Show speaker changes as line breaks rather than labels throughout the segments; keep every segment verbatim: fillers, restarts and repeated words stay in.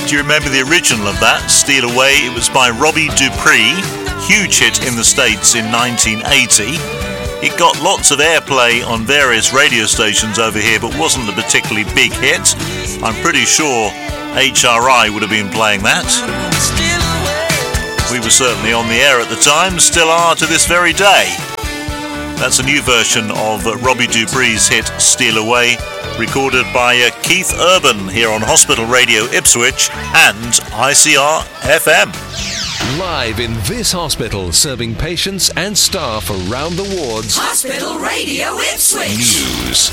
Do you remember the original of that, Steal Away? It was by Robbie Dupree, huge hit in the States in nineteen eighty. It got lots of airplay on various radio stations over here, but wasn't a particularly big hit. I'm pretty sure H R I would have been playing that. We were certainly on the air at the time, still are to this very day. That's a new version of Robbie Dupree's hit Steal Away, recorded by uh, Keith Urban here on Hospital Radio Ipswich and I C R F M.
Live in this hospital, serving patients and staff around the wards.
Hospital Radio Ipswich.
News.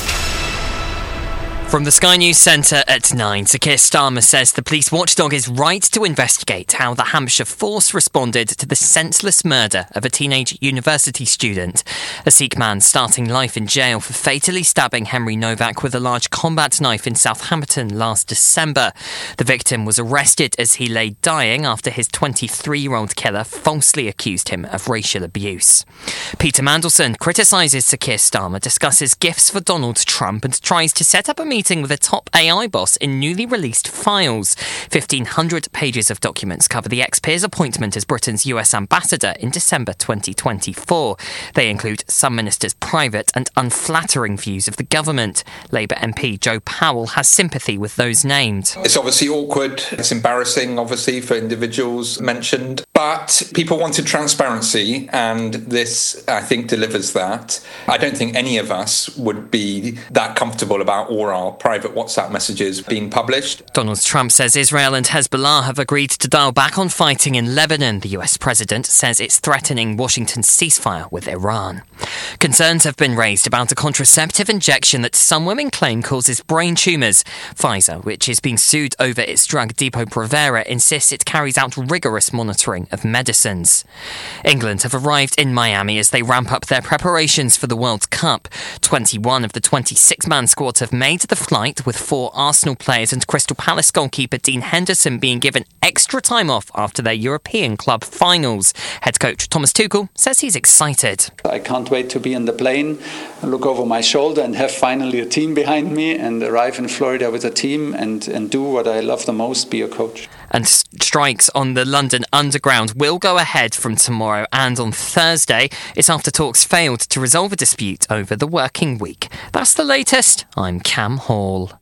From the Sky News Centre at nine, Sir Keir Starmer says the police watchdog is right to investigate how the Hampshire Force responded to the senseless murder of a teenage university student. A Sikh man starting life in jail for fatally stabbing Henry Novak with a large combat knife in Southampton last December. The victim was arrested as he lay dying after his twenty-three-year-old killer falsely accused him of racial abuse. Peter Mandelson criticises Sir Keir Starmer, discusses gifts for Donald Trump and tries to set up a meeting with a top A I boss in newly released files. fifteen hundred pages of documents cover the ex-peer's appointment as Britain's U S ambassador in December twenty twenty-four. They include some ministers' private and unflattering views of the government. Labour M P Joe Powell has sympathy with those named.
It's obviously awkward. It's embarrassing, obviously, for individuals mentioned. But people wanted transparency, and this, I think, delivers that. I don't think any of us would be that comfortable about all our private WhatsApp messages being published.
Donald Trump says Israel and Hezbollah have agreed to dial back on fighting in Lebanon. The U S president says it's threatening Washington's ceasefire with Iran. Concerns have been raised about a contraceptive injection that some women claim causes brain tumours. Pfizer, which is being sued over its drug Depo-Provera, insists it carries out rigorous monitoring of medicines. England have arrived in Miami as they ramp up their preparations for the World Cup. twenty-one of the twenty-six man squad have made the flight, with four Arsenal players and Crystal Palace goalkeeper Dean Henderson being given extra time off after their European club finals. Head coach Thomas Tuchel says he's excited.
I can't wait to be in the plane, look over my shoulder and have finally a team behind me and arrive in Florida with a team and, and do what I love the most, be a coach.
And strikes on the London Underground will go ahead from tomorrow and on Thursday. It's after talks failed to resolve a dispute over the working week. That's the latest. I'm Cam Hall.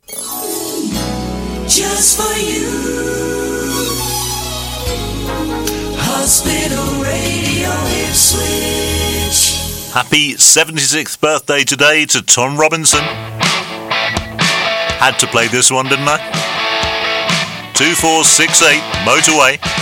Just for you. Hospital Radio Ipswich.
Happy seventy-sixth birthday today to Tom Robinson. Had to play this one, didn't I? two four six eight Motorway.